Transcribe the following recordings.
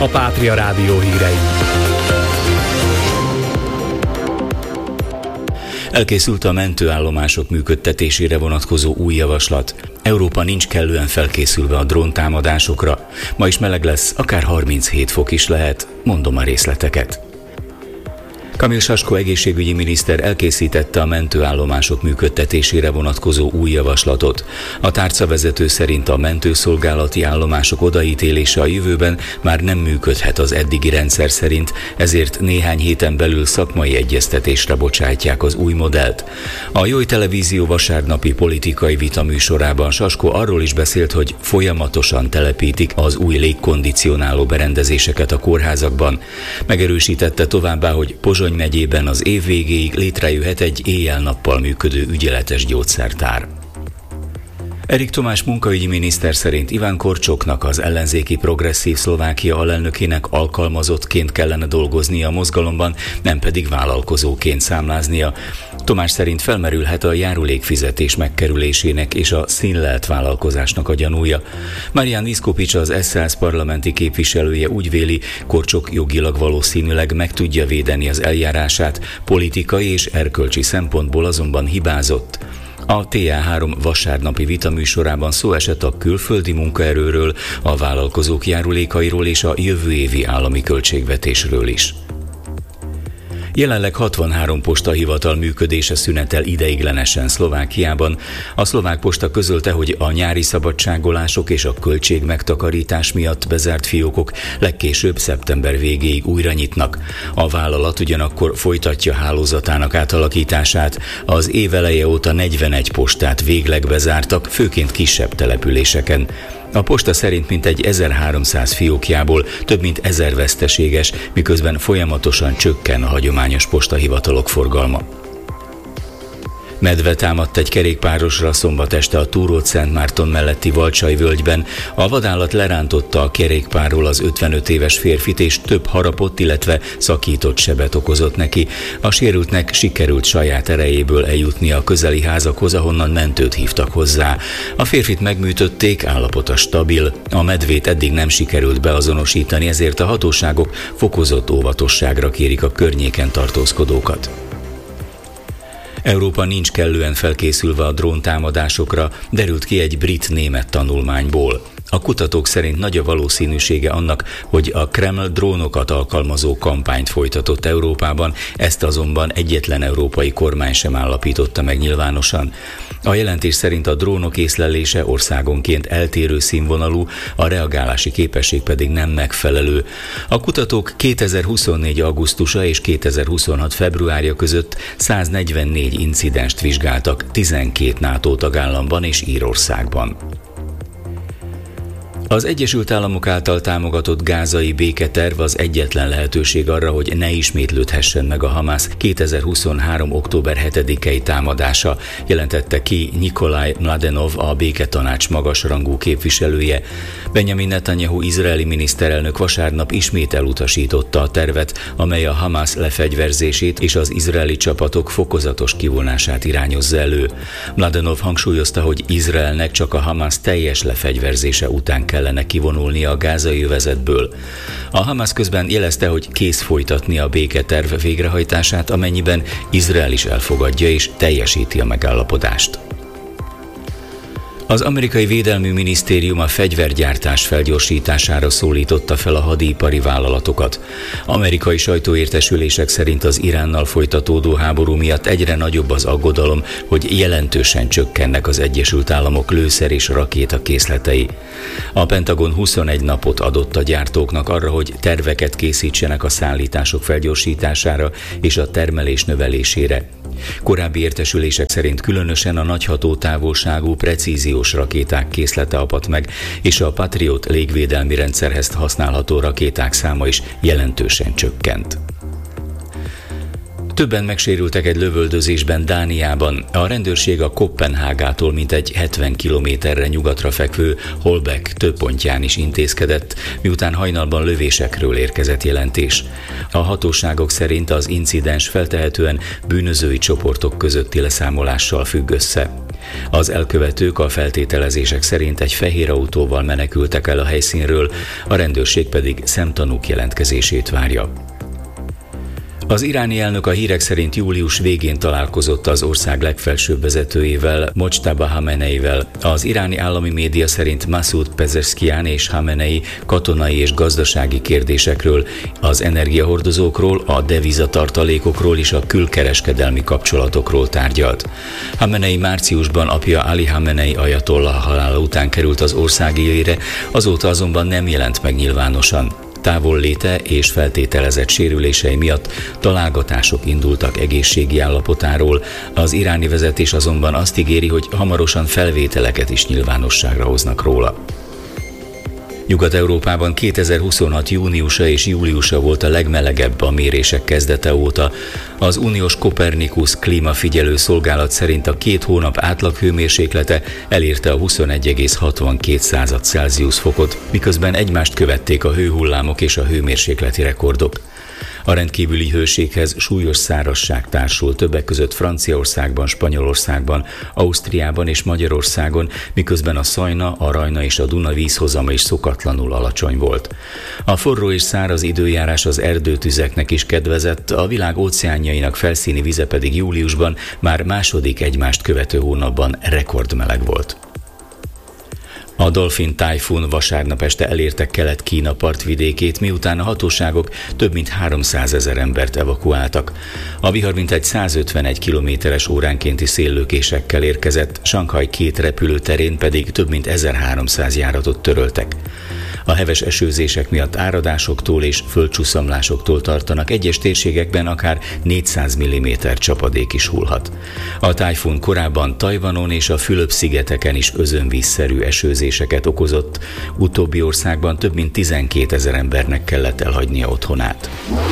a Pátria Rádió hírei. Elkészült a mentőállomások működtetésére vonatkozó új javaslat. Európa nincs kellően felkészülve a dróntámadásokra. Ma is meleg lesz, akár 37 fok is lehet. Mondom a részleteket. Kamil Sasko egészségügyi miniszter elkészítette a mentőállomások működtetésére vonatkozó új javaslatot. A tárcavezető szerint a mentőszolgálati állomások odaítélése a jövőben már nem működhet az eddigi rendszer szerint, ezért néhány héten belül szakmai egyeztetésre bocsátják az új modellt. A Joy Televízió vasárnapi politikai vita műsorában Sasko arról is beszélt, hogy folyamatosan telepítik az új légkondicionáló berendezéseket a kórházakban. Megerősítette továbbá, hogy Pozsony megyében az év végéig létrejöhet egy éjjel-nappal működő ügyeletes gyógyszertár. Erik Tomás munkaügyi miniszter szerint Iván Korcsoknak, az ellenzéki Progresszív Szlovákia alelnökének alkalmazottként kellene dolgoznia a mozgalomban, nem pedig vállalkozóként számláznia. Tomás szerint felmerülhet a járulékfizetés megkerülésének és a színlelt vállalkozásnak a gyanúja. Marián Viszkopics, az SZSZ parlamenti képviselője úgy véli, Korcsok jogilag valószínűleg meg tudja védeni az eljárását, politikai és erkölcsi szempontból azonban hibázott. A TA3 vasárnapi vitaműsorában szó esett a külföldi munkaerőről, a vállalkozók járulékairól és a jövő évi állami költségvetésről is. Jelenleg 63 postahivatal működése szünetel ideiglenesen Szlovákiában. A szlovák posta közölte, hogy a nyári szabadságolások és a költségmegtakarítás miatt bezárt fiókok legkésőbb szeptember végéig újra nyitnak. A vállalat ugyanakkor folytatja hálózatának átalakítását. Az év eleje óta 41 postát végleg bezártak, főként kisebb településeken. A posta szerint mintegy 1300 fiókjából több mint 1000 veszteséges, miközben folyamatosan csökken a hagyományos postahivatalok forgalma. Medve támadt egy kerékpárosra szombat este a Túrót-Szentmárton melletti Valcsai völgyben. A vadállat lerántotta a kerékpárról az 55 éves férfit, és több harapott, illetve szakított sebet okozott neki. A sérültnek sikerült saját erejéből eljutni a közeli házakhoz, ahonnan mentőt hívtak hozzá. A férfit megműtötték, állapota stabil. A medvét eddig nem sikerült beazonosítani, ezért a hatóságok fokozott óvatosságra kérik a környéken tartózkodókat. Európa nincs kellően felkészülve a dróntámadásokra, derült ki egy brit-német tanulmányból. A kutatók szerint nagy a valószínűsége annak, hogy a Kreml drónokat alkalmazó kampányt folytatott Európában, ezt azonban egyetlen európai kormány sem állapította meg nyilvánosan. A jelentés szerint a drónok észlelése országonként eltérő színvonalú, a reagálási képesség pedig nem megfelelő. A kutatók 2024. augusztusa és 2026. februárja között 144 incidenst vizsgáltak 12 NATO tagállamban és Írországban. Az Egyesült Államok által támogatott gázai béketerv az egyetlen lehetőség arra, hogy ne ismétlődhessen meg a Hamász 2023. október 7-i támadása, jelentette ki Nikolaj Mladenov, a béketanács magasrangú képviselője. Benjamin Netanyahu izraeli miniszterelnök vasárnap ismét elutasította a tervet, amely a Hamász lefegyverzését és az izraeli csapatok fokozatos kivonását irányozza elő. Mladenov hangsúlyozta, hogy Izraelnek csak a Hamász teljes lefegyverzése után kellene kivonulnia a gázai övezetből. A Hamász közben jelezte, hogy kész folytatni a béketerv végrehajtását, amennyiben Izrael is elfogadja és teljesíti a megállapodást. Az amerikai védelmi minisztérium a fegyvergyártás felgyorsítására szólította fel a hadipari vállalatokat. Amerikai sajtóértesülések szerint az Iránnal folytatódó háború miatt egyre nagyobb az aggodalom, hogy jelentősen csökkennek az Egyesült Államok lőszer és rakéta készletei. A Pentagon 21 napot adott a gyártóknak arra, hogy terveket készítsenek a szállítások felgyorsítására és a termelés növelésére. Korábbi értesülések szerint különösen a nagy hatótávolságú precíziós rakéták készlete apadt meg, és a Patriot légvédelmi rendszerhez használható rakéták száma is jelentősen csökkent. Többen megsérültek egy lövöldözésben Dániában. A rendőrség a Koppenhágától mintegy 70 kilométerre nyugatra fekvő Holbæk több pontján is intézkedett, miután hajnalban lövésekről érkezett jelentés. A hatóságok szerint az incidens feltehetően bűnözői csoportok közötti leszámolással függ össze. Az elkövetők a feltételezések szerint egy fehér autóval menekültek el a helyszínről, a rendőrség pedig szemtanúk jelentkezését várja. Az iráni elnök a hírek szerint július végén találkozott az ország legfelsőbb vezetőjével, Mojtaba Hameneivel. Az iráni állami média szerint Masoud Pezeshkian és Hamenei katonai és gazdasági kérdésekről, az energiahordozókról, a devizatartalékokról és a külkereskedelmi kapcsolatokról tárgyalt. Hamenei márciusban apja Ali Hamenei ajatollah halála után került az ország élére, azóta azonban nem jelent meg nyilvánosan. Távolléte és feltételezett sérülései miatt találgatások indultak egészségi állapotáról, az iráni vezetés azonban azt ígéri, hogy hamarosan felvételeket is nyilvánosságra hoznak róla. Nyugat-Európában 2026. júniusa és júliusa volt a legmelegebb a mérések kezdete óta. Az uniós Copernicus klímafigyelő szolgálat szerint a 2 hónap átlag hőmérséklete elérte a 21,62 Celsius fokot, miközben egymást követték a hőhullámok és a hőmérsékleti rekordok. A rendkívüli hőséghez súlyos szárazság társul, többek között Franciaországban, Spanyolországban, Ausztriában és Magyarországon, miközben a Szajna, a Rajna és a Duna vízhozama is szokatlanul alacsony volt. A forró és száraz időjárás az erdőtüzeknek is kedvezett, a világ óceánjainak felszíni vize pedig júliusban már második egymást követő hónapban rekordmeleg volt. A Dolphin tájfun vasárnap este elérte Kelet-Kína partvidékét, miután a hatóságok több mint 300 000 embert evakuáltak. A vihar mintegy 151 km/h óránkénti széllökésekkel érkezett, Sanghaj 2 repülőterén pedig több mint 1300 járatot töröltek. A heves esőzések miatt áradásoktól és földcsúszamlásoktól tartanak, egyes térségekben akár 400 mm csapadék is hullhat. A tájfun korábban Tajvanon és a Fülöp-szigeteken is özönvízszerű esőzéseket okozott, utóbbi országban több mint 12 000 embernek kellett elhagynia otthonát.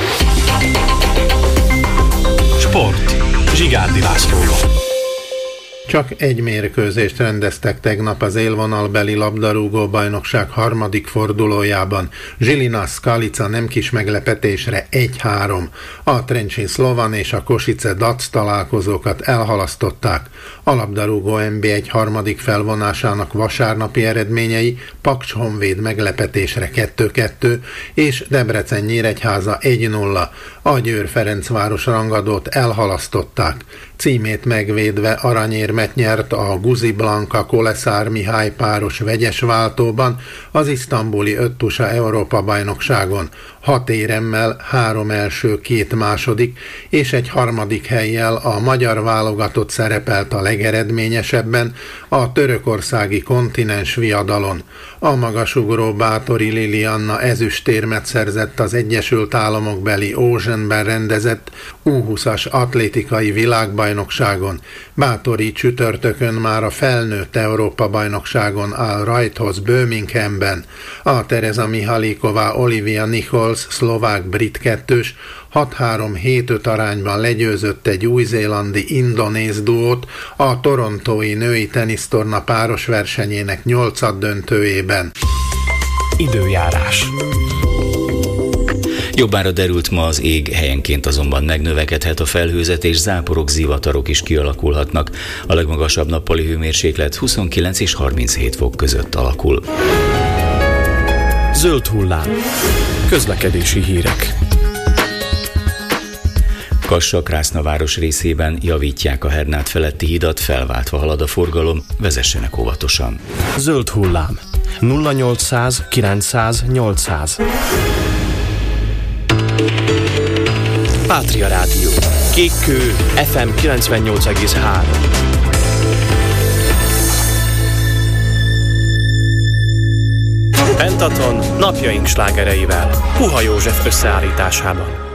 Sport. Zsigárdi Lászlóval. Csak egy mérkőzést rendeztek tegnap az élvonalbeli labdarúgó-bajnokság harmadik fordulójában. Žilina Skalica nem kis meglepetésre 1-3. A Trenčín Slovan és a Košice Dac találkozókat elhalasztották. A labdarúgó NB1 harmadik felvonásának vasárnapi eredményei Paks Honvéd meglepetésre 2-2 és Debrecen Nyíregyháza 1-0. A Győr-Ferencváros rangadót elhalasztották. Címét megvédve aranyérmet nyert a Guzi Blanka Koleszár Mihály páros vegyes váltóban az isztambuli öttusa Európa-bajnokságon. 6 éremmel, 3 első, 2 második és egy harmadik hellyel a magyar válogatott szerepelt a legeredményesebben a törökországi kontinens viadalon. A magasugró Báthori Lilianna ezüstérmet szerzett az Egyesült Államokbeli Ózsenben rendezett U20-as atlétikai világbajnokságon. Báthori csütörtökön már a felnőtt Európa-bajnokságon áll rajthoz Birminghamben. A Tereza Mihalíková Olivia Nichols szlovák-brit kettős 6-3-7-5 arányban legyőzött egy új-zélandi-indonéz duót a torontói női tenisztorna páros versenyének 8. döntőjében. Időjárás. Jobbára derült ma az ég, helyenként azonban megnövekedhet a felhőzet, és záporok, zivatarok is kialakulhatnak. A legmagasabb nappali hőmérséklet 29 és 37 fok között alakul. Zöld hullám. Közlekedési hírek. Kassa-Krászna város részében javítják a Hernát feletti hidat, felváltva halad a forgalom, vezessenek óvatosan. Zöld hullám. 0800 900 800. Pátria Rádió. Kékkő FM 98,3. Pentaton napjaink slágereivel Puha József összeállításában.